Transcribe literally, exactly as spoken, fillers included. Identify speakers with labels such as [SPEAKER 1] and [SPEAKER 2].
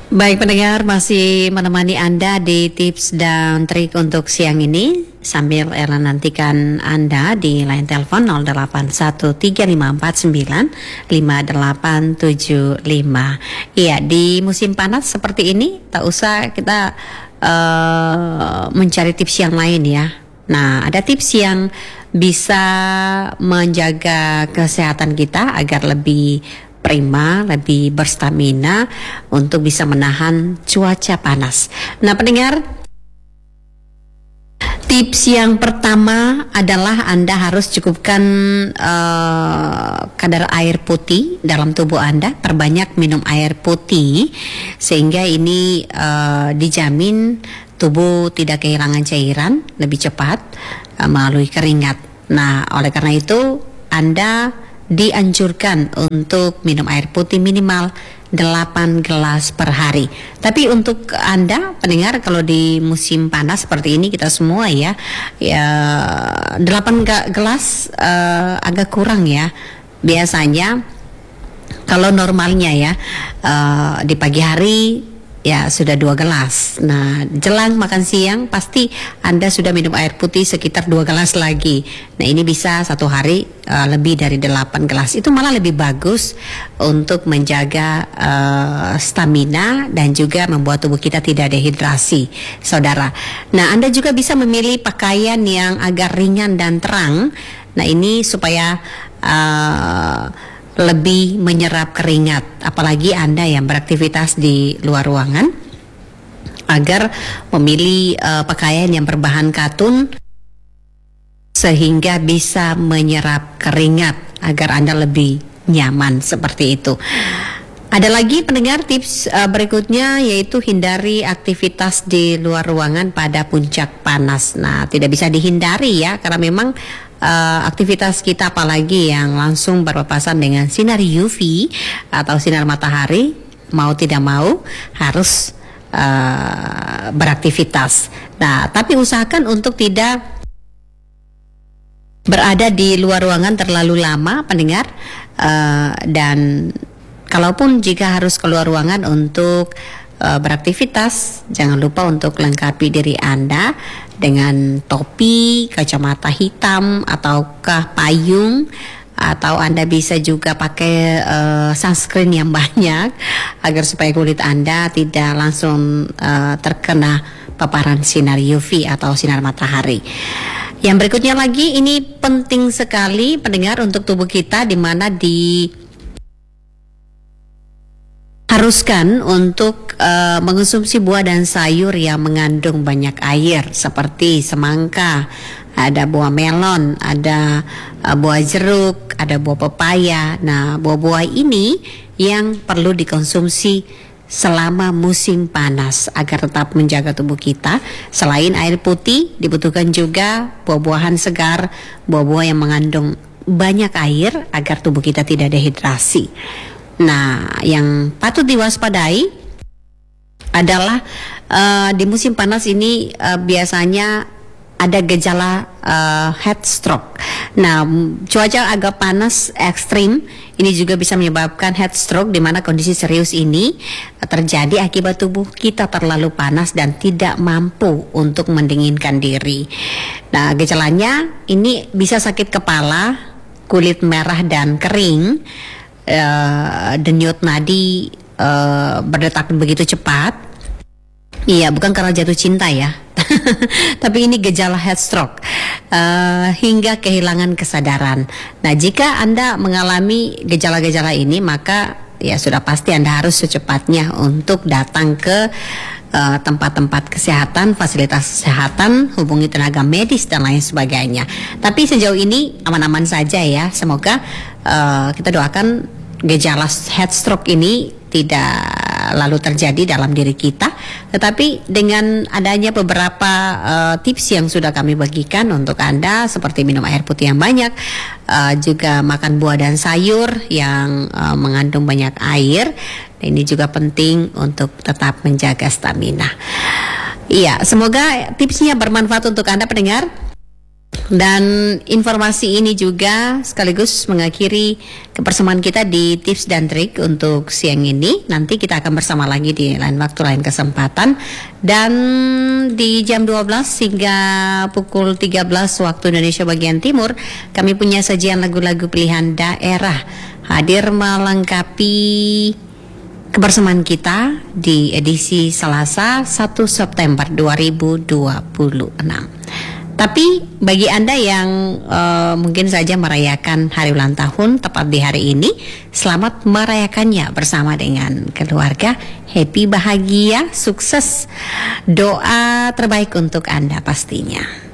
[SPEAKER 1] Baik pendengar, masih menemani Anda di tips dan trik untuk siang ini sambil Ella nantikan Anda di line telepon nol delapan satu tiga lima empat sembilan lima delapan tujuh lima. Iya, di musim panas seperti ini tak usah kita uh, mencari tips yang lain ya. Nah, ada tips yang bisa menjaga kesehatan kita agar lebih prima, lebih berstamina untuk bisa menahan cuaca panas. Nah pendengar, tips yang pertama adalah Anda harus cukupkan uh, kadar air putih dalam tubuh Anda. Perbanyak minum air putih sehingga ini uh, dijamin tubuh tidak kehilangan cairan lebih cepat uh, melalui keringat. Nah oleh karena itu Anda dianjurkan untuk minum air putih minimal delapan gelas per hari. Tapi untuk Anda pendengar, kalau di musim panas seperti ini kita semua ya, ya delapan gelas uh, agak kurang ya. Biasanya kalau normalnya ya uh, di pagi hari ya sudah dua gelas. Nah jelang makan siang pasti Anda sudah minum air putih sekitar dua gelas lagi. Nah ini bisa satu hari uh, lebih dari delapan gelas. Itu malah lebih bagus untuk menjaga uh, stamina dan juga membuat tubuh kita tidak dehidrasi, saudara. Nah Anda juga bisa memilih pakaian yang agak ringan dan terang. Nah ini supaya uh, lebih menyerap keringat, apalagi Anda yang beraktivitas di luar ruangan, agar memilih uh, pakaian yang berbahan katun sehingga bisa menyerap keringat agar Anda lebih nyaman seperti itu. Ada lagi pendengar tips uh, berikutnya, yaitu hindari aktivitas di luar ruangan pada puncak panas. Nah tidak bisa dihindari ya, karena memang Uh, aktivitas kita apalagi yang langsung berpapasan dengan sinar U V atau sinar matahari, mau tidak mau harus uh, beraktivitas. Nah, tapi usahakan untuk tidak berada di luar ruangan terlalu lama, pendengar. Uh, dan kalaupun jika harus keluar ruangan untuk uh, beraktivitas, jangan lupa untuk lengkapi diri Anda dengan topi, kacamata hitam, ataukah payung, atau Anda bisa juga pakai uh, sunscreen yang banyak agar supaya kulit Anda tidak langsung uh, terkena paparan sinar U V atau sinar matahari. Yang berikutnya lagi, ini penting sekali pendengar untuk tubuh kita, di mana di haruskan untuk uh, mengonsumsi buah dan sayur yang mengandung banyak air seperti semangka, ada buah melon, ada uh, buah jeruk, ada buah pepaya. Nah, buah-buah ini yang perlu dikonsumsi selama musim panas agar tetap menjaga tubuh kita. Selain air putih, dibutuhkan juga buah-buahan segar, buah-buah yang mengandung banyak air agar tubuh kita tidak dehidrasi. Nah, yang patut diwaspadai adalah uh, di musim panas ini uh, biasanya ada gejala uh, heat stroke. Nah, cuaca agak panas ekstrim ini juga bisa menyebabkan heat stroke, di mana kondisi serius ini terjadi akibat tubuh kita terlalu panas dan tidak mampu untuk mendinginkan diri. Nah, gejalanya ini bisa sakit kepala, kulit merah dan kering, Uh, denyut nadi uh, berdetak begitu cepat. Iya, bukan karena jatuh cinta ya, tapi ini gejala heat stroke, uh, hingga kehilangan kesadaran. Nah, jika Anda mengalami gejala-gejala ini, maka ya sudah pasti Anda harus secepatnya untuk datang ke uh, tempat-tempat kesehatan, fasilitas kesehatan, hubungi tenaga medis dan lain sebagainya. Tapi sejauh ini aman-aman saja ya. Semoga uh, kita doakan gejala heat stroke ini tidak lalu terjadi dalam diri kita. Tetapi dengan adanya beberapa uh, tips yang sudah kami bagikan untuk Anda, seperti minum air putih yang banyak, uh, juga makan buah dan sayur yang uh, mengandung banyak air, ini juga penting untuk tetap menjaga stamina. Iya, semoga tipsnya bermanfaat untuk Anda pendengar. Dan informasi ini juga sekaligus mengakhiri kebersamaan kita di tips dan trik untuk siang ini. Nanti kita akan bersama lagi di lain waktu, lain kesempatan. Dan di jam dua belas hingga pukul tiga belas waktu Indonesia bagian timur, kami punya sajian lagu-lagu pilihan daerah hadir melengkapi kebersamaan kita di edisi Selasa satu September dua ribu dua puluh enam. Tapi bagi Anda yang uh, mungkin saja merayakan hari ulang tahun tepat di hari ini, selamat merayakannya bersama dengan keluarga. Happy, bahagia, sukses. Doa terbaik untuk Anda pastinya.